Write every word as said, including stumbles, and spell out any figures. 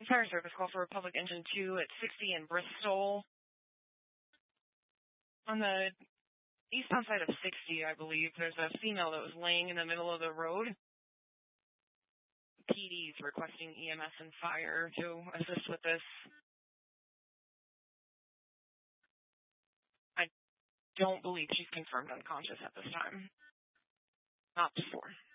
Fire service call for Republic Engine two at sixty in Bristol. On the eastbound side of sixty, I believe, there's a female that was laying in the middle of the road. P D's requesting E M S and fire to assist with this. I don't believe she's confirmed unconscious at this time. Not before.